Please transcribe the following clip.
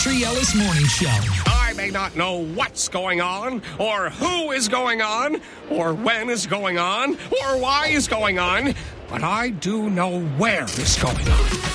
Ellis Morning Show. I may not know what's going on, or who is going on, or when is going on, or why is going on, but I do know where is going on.